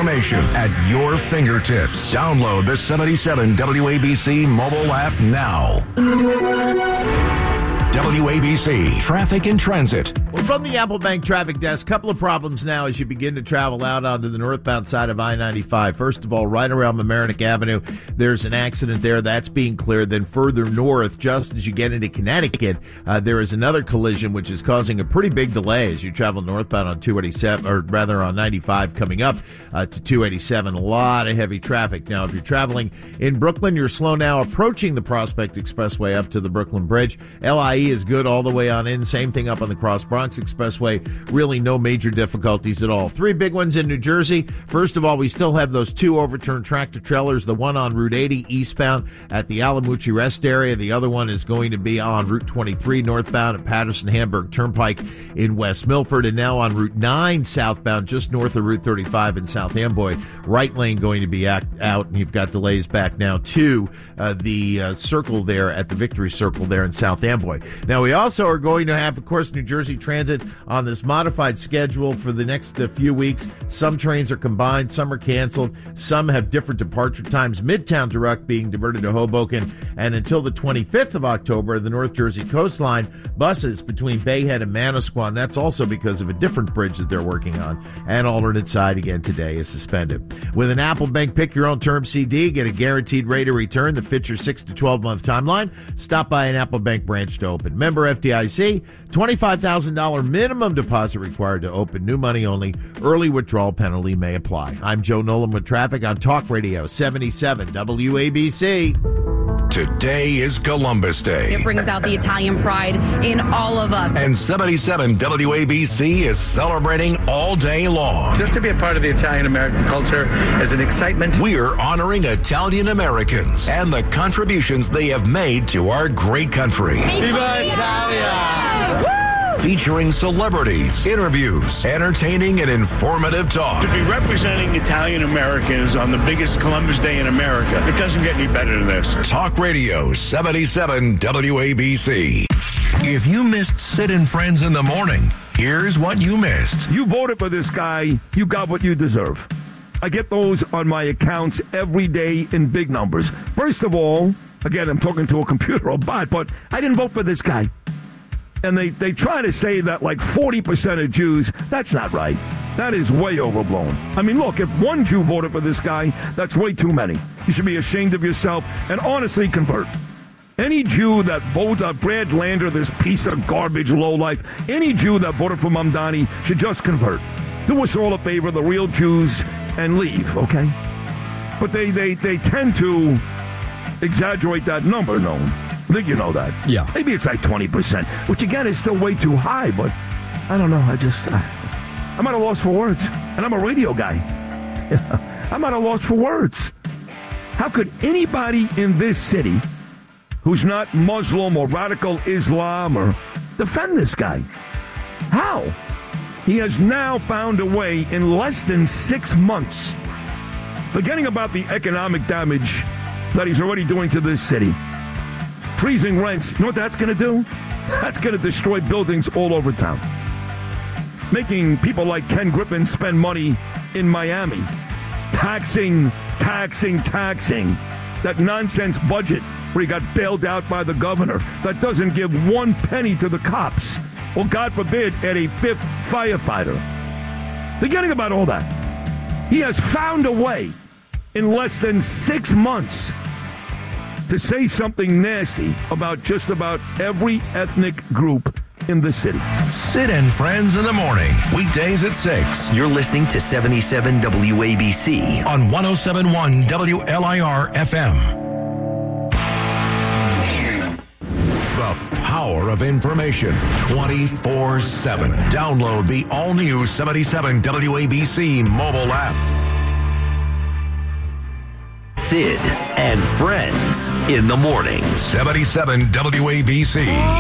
information at your fingertips. Download the 77 WABC mobile app now. WABC Traffic and Transit. Well, from the Apple Bank Traffic Desk, couple of problems now as you begin to travel out onto the northbound side of I-95. First of all, right around Mamaroneck Avenue, there's an accident there. That's being cleared. Then further north, just as you get into Connecticut, there is another collision which is causing a pretty big delay as you travel northbound on 287, or rather on 95 coming up to 287. A lot of heavy traffic. Now, if you're traveling in Brooklyn, you're slow now approaching the Prospect Expressway up to the Brooklyn Bridge. LIE is good all the way on in. Same thing up on the Cross Bronx Expressway. Really no major difficulties at all. Three big ones in New Jersey. First of all, we still have those two overturned tractor trailers. The one on Route 80 eastbound at the Alamucci Rest area. The other one is going to be on Route 23 northbound at Patterson-Hamburg Turnpike in West Milford. And now on Route 9 southbound just north of Route 35 in South Amboy. Right lane going to be out, and you've got delays back now to the circle there at the Victory Circle there in South Amboy. Now, we also are going to have, of course, New Jersey Transit on this modified schedule for the next few weeks. Some trains are combined, some are canceled, some have different departure times. Midtown Direct being diverted to Hoboken, and until the 25th of October, the North Jersey coastline buses between Bayhead and Manasquan. That's also because of a different bridge that they're working on. And alternate side again today is suspended. With an Apple Bank Pick Your Own Term CD, get a guaranteed rate of return that fits your 6 to 12 month timeline. Stop by an Apple Bank branch to open. Member FDIC, $25,000 minimum deposit required to open. New money only. Early withdrawal penalty may apply. I'm Joe Nolan with traffic on Talk Radio 77 WABC. Today is Columbus Day. It brings out the Italian pride in all of us. And 77 WABC is celebrating all day long. Just to be a part of the Italian-American culture is an excitement. We're honoring Italian Americans and the contributions they have made to our great country. Viva Italia! Featuring celebrities, interviews, entertaining and informative talk. To be representing Italian Americans on the biggest Columbus Day in America, it doesn't get any better than this. Talk Radio 77 WABC. If you missed Sid and Friends in the Morning, here's what you missed. You voted for this guy, you got what you deserve. I get those on my accounts every day in big numbers. First of all, again, I'm talking to a computer or bot, but I didn't vote for this guy. And they try to say that like 40% of Jews, that's not right. That is way overblown. I mean, look, if one Jew voted for this guy, that's way too many. You should be ashamed of yourself and honestly convert. Any Jew that voted Brad Lander, this piece of garbage lowlife, any Jew that voted for Mamdani should just convert. Do us all a favor, the real Jews, and leave, okay? But they tend to exaggerate that number, no? I think you know that. Yeah. Maybe it's like 20%, which again is still way too high, but I don't know. I'm at a loss for words. And I'm a radio guy. I'm at a loss for words. How could anybody in this city who's not Muslim or radical Islam or defend this guy? How? He has now found a way in less than 6 months, forgetting about the economic damage that he's already doing to this city. Freezing rents, you know what that's going to do? That's going to destroy buildings all over town. Making people like Ken Griffin spend money in Miami. Taxing. That nonsense budget where he got bailed out by the governor that doesn't give one penny to the cops. Or, God forbid, add a fifth firefighter. Forgetting about all that. He has found a way in less than 6 months to say something nasty about just about every ethnic group in the city. Sid and Friends in the Morning, weekdays at 6. You're listening to 77 WABC on 107.1 WLIR FM. The power of information 24/7. Download the all-new 77 WABC mobile app. Sid and Friends in the Morning. 77 WABC.